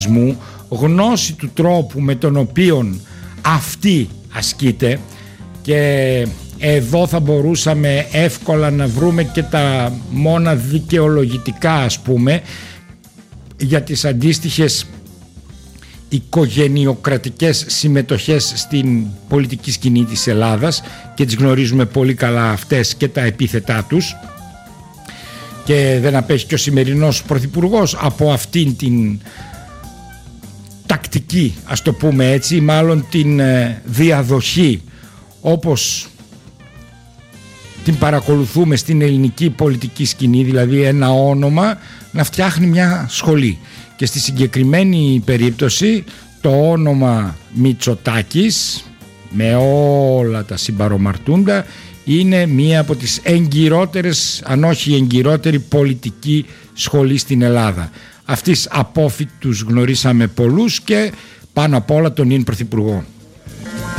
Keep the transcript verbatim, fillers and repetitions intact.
γνώση του τρόπου με τον οποίο αυτή ασκείται, και εδώ θα μπορούσαμε εύκολα να βρούμε και τα μόνα δικαιολογητικά, ας πούμε, για τις αντίστοιχες οικογενειοκρατικές συμμετοχές στην πολιτική σκηνή της Ελλάδας, και τις γνωρίζουμε πολύ καλά αυτές και τα επίθετά τους, και δεν απέχει και ο σημερινός πρωθυπουργός από αυτήν την τακτική, ας το πούμε έτσι, μάλλον την διαδοχή όπως την παρακολουθούμε στην ελληνική πολιτική σκηνή, δηλαδή ένα όνομα να φτιάχνει μια σχολή. Και στη συγκεκριμένη περίπτωση το όνομα Μητσοτάκης, με όλα τα συμπαρομαρτούντα, είναι μία από τις εγκυρότερες, αν όχι η εγκυρότερη πολιτική σχολή στην Ελλάδα. Αυτής απόφοιτους γνωρίσαμε πολλούς, και πάνω απ' όλα τον ίν πρωθυπουργό.